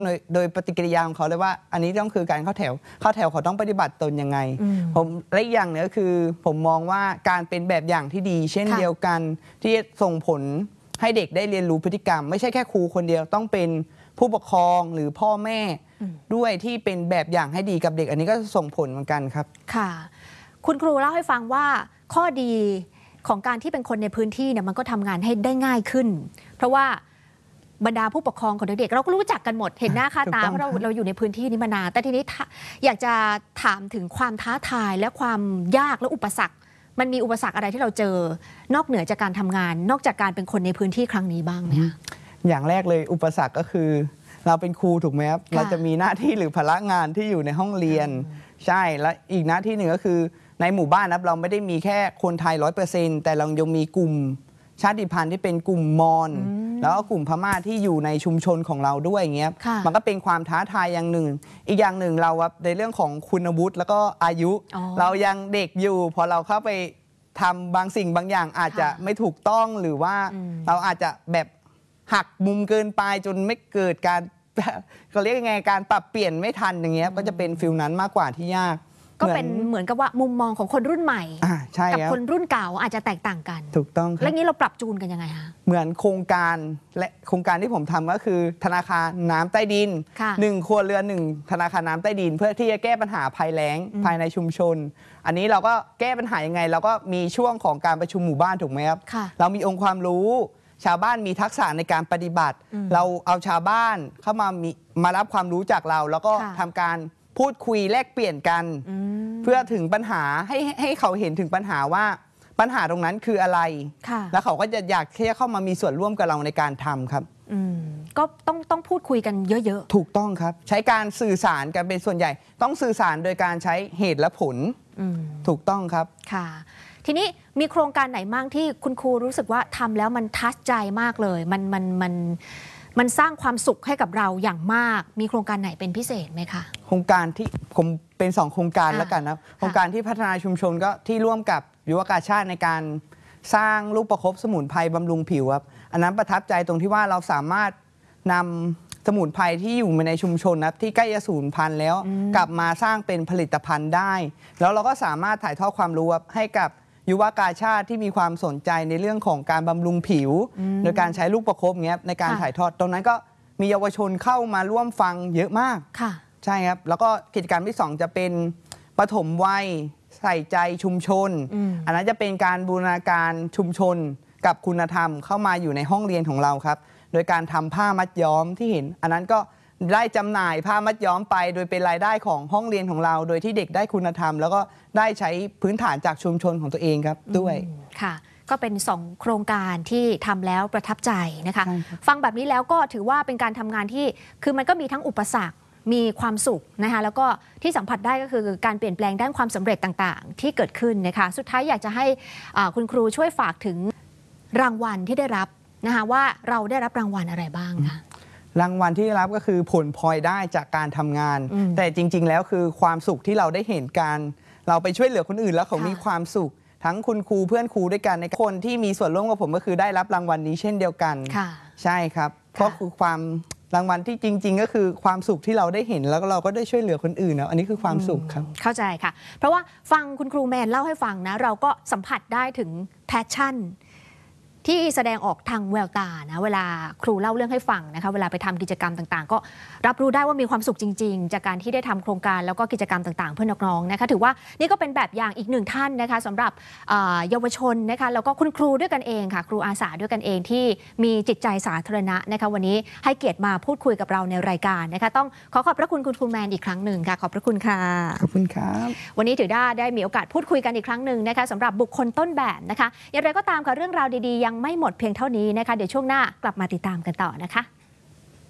โดยปฏิกิริยาของเขาเลยว่าอันนี้ต้องคือการเข้าแถวเขาต้องปฏิบัติตนยังไงผมและอีกอย่างหนึ่งก็คือผมมองว่าการเป็นแบบอย่างที่ดีเช่นเดียวกันที่ส่งผลให้เด็กได้เรียนรู้พฤติกรรมไม่ใช่แค่ครูคนเดียวต้องเป็นผู้ปกครองหรือพ่อแม่ด้วยที่เป็นแบบอย่างให้ดีกับเด็กอันนี้ก็ส่งผลเหมือนกันครับค่ะคุณครูเล่าให้ฟังว่าข้อดีของการที่เป็นคนในพื้นที่เนี่ยมันก็ทำงานให้ได้ง่ายขึ้นเพราะว่าบรรดาผู้ปกครองของเด็กๆเราก็รู้จักกันหมดเห็นหน้าค่าตาเพราะเราอยู่ในพื้นที่นี้มานานแต่ทีนี้อยากจะถามถึงความท้าทายและความยากและอุปสรรคมันมีอุปสรรคอะไรที่เราเจอนอกเหนือจากการทำงานนอกจากการเป็นคนในพื้นที่ครั้งนี้บ้างไหมคะอย่างแรกเลยอุปสรรคก็คือเราเป็นครูถูกไหมครับเราจะมีหน้าที่หรือภาระงานที่อยู่ในห้องเรียนใช่และอีกหน้าที่หนึ่งก็คือในหมู่บ้านนะเราไม่ได้มีแค่คนไทย 100% แต่เรายังมีกลุ่มชาติพันธุ์ที่เป็นกลุ่มมอญแล้วก็กลุ่มพม่าที่อยู่ในชุมชนของเราด้วยอย่างเงี้ยมันก็เป็นความท้าทายอย่างหนึ่งอีกอย่างหนึ่งเราในเรื่องของคุณวุฒิแล้วก็อายุเรายังเด็กอยู่พอเราเข้าไปทำบางสิ่งบางอย่างอาจจะไม่ถูกต้องหรือว่าเราอาจจะแบบหักมุมเกินไปจนไม่เกิดการเขาเรียกยังไงการปรับเปลี่ยนไม่ทันอย่างเงี้ยก็จะเป็นฟิลนั้นมากกว่าที่ยากก็เป็นเหมือนกับว่ามุมมองของคนรุ่นใหม่กับคนรุ่นเก่าอาจจะแตกต่างกันถูกต้องแล้วนี้เราปรับจูนกันยังไงคะเหมือนโครงการและโครงการที่ผมทำก็คือธนาคารน้ำใต้ดิน1 ครัวเรือน1 ธนาคารน้ำใต้ดินเพื่อที่จะแก้ปัญหาภัยแล้งภายในชุมชนอันนี้เราก็แก้ปัญหายังไงเราก็มีช่วงของการประชุมหมู่บ้านถูกไหมครับเรามีองค์ความรู้ชาวบ้านมีทักษะในการปฏิบัติเราเอาชาวบ้านเข้ามารับความรู้จากเราแล้วก็ทำการพูดคุยแลกเปลี่ยนกันเพื่อถึงปัญหาให้เขาเห็นถึงปัญหาว่าปัญหาตรงนั้นคืออะไรแล้วเขาก็จะอยากที่จะเข้ามามีส่วนร่วมกับเราในการทำครับก็ต้องพูดคุยกันเยอะๆถูกต้องครับใช้การสื่อสารกันเป็นส่วนใหญ่ต้องสื่อสารโดยการใช้เหตุและผลถูกต้องครับค่ะทีนี้มีโครงการไหนบ้างที่คุณครูรู้สึกว่าทำแล้วมันทัชใจมากเลยมันสร้างความสุขให้กับเราอย่างมากมีโครงการไหนเป็นพิเศษไหมคะโครงการที่ผมเป็น2 โครงการแล้วกันนะโครงการที่พัฒนาชุมชนก็ที่ร่วมกับยุวกาชาติในการสร้างลูกประคบสมุนไพรบำรุงผิวครับอันนั้นประทับใจตรงที่ว่าเราสามารถนำสมุนไพรที่อยู่ในชุมชนนะที่ใกล้จะสูญพันธุ์แล้วกลับมาสร้างเป็นผลิตภัณฑ์ได้แล้วเราก็สามารถถ่ายทอดความรู้ให้กับยุวกาชาติที่มีความสนใจในเรื่องของการบำรุงผิวโดยการใช้ลูกประคบเงี้ยในการถ่ายทอดตรงนั้นก็มีเยาวชนเข้ามาร่วมฟังเยอะมากใช่ครับแล้วก็กิจกรรมที่2จะเป็นปฐมวัยใส่ใจชุมชนอันนั้นจะเป็นการบูรณาการชุมชนกับคุณธรรมเข้ามาอยู่ในห้องเรียนของเราครับโดยการทำผ้ามัดย้อมที่เห็นอันนั้นก็ได้จำหน่ายผ้ามัดย้อมไปโดยเป็นรายได้ของห้องเรียนของเราโดยที่เด็กได้คุณธรรมแล้วก็ได้ใช้พื้นฐานจากชุมชนของตัวเองครับด้วยค่ะก็เป็น2 โครงการที่ทำแล้วประทับใจนะคะฟังแบบนี้แล้วก็ถือว่าเป็นการทำงานที่คือมันก็มีทั้งอุปสรรคมีความสุขนะคะแล้วก็ที่สัมผัสได้ก็คือการเปลี่ยนแปลงด้านความสำเร็จต่างๆที่เกิดขึ้นนะคะสุดท้ายอยากจะให้คุณครูช่วยฝากถึงรางวัลที่ได้รับนะคะว่าเราได้รับรางวัลอะไรบ้างคะรางวัลที่ได้รับก็คือผลพลอยได้จากการทำงานแต่จริงๆแล้วคือความสุขที่เราได้เห็นการเราไปช่วยเหลือคนอื่นแล้วเขามีความสุขทั้งคุณครูเพื่อนครูด้วยกันในคนที่มีส่วนร่วมกับผมก็คือได้รับรางวัลนี้เช่นเดียวกันใช่ครับเพราะคือความรางวัลที่จริงๆก็คือความสุขที่เราได้เห็นแล้วเราก็ได้ช่วยเหลือคนอื่นนะอันนี้คือความสุขครับเข้าใจค่ะเพราะว่าฟังคุณครูแมนเล่าให้ฟังนะเราก็สัมผัสได้ถึงแพชชั่นที่แสดงออกทางแววตานะเวลาครูเล่าเรื่องให้ฟังนะคะเวลาไปทำกิจกรรมต่างๆก็รับรู้ได้ว่ามีความสุขจริงๆจากการที่ได้ทำโครงการแล้วก็กิจกรรมต่างๆเพื่อน้องๆนะคะถือว่านี่ก็เป็นแบบอย่างอีก1 ท่านนะคะสำหรับเยาวชนนะคะแล้วก็คุณครูด้วยกันเองค่ะครูอาสาด้วยกันเองที่มีจิตใจสาธารณะนะคะวันนี้ให้เกียรติมาพูดคุยกับเราในรายการนะคะต้องขอขอบพระคุณคุณครูแมนอีกครั้งหนึ่งค่ะขอบพระคุณค่ะขอบคุณครับวันนี้ถือได้มีโอกาสพูดคุยกันอีกครั้งหนึ่งนะคะสำหรับบุคคลต้นแบบนะคะอย่างไรก็ตามค่ะเรื่องราวดีๆยังไม่หมดเพียงเท่านี้นะคะเดี๋ยวช่วงหน้ากลับมาติดตามกันต่อนะคะ